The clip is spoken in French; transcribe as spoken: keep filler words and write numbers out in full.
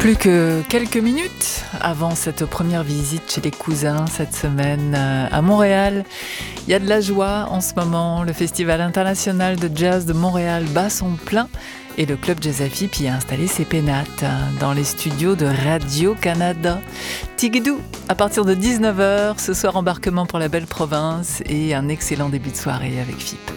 Plus que quelques minutes avant cette première visite chez les cousins cette semaine à Montréal. Il y a de la joie en ce moment. Le Festival international de jazz de Montréal bat son plein et le club Jazz Afip y a installé ses pénates dans les studios de Radio-Canada. Tigidou, à partir de dix-neuf heures, ce soir embarquement pour la belle province et un excellent début de soirée avec F I P.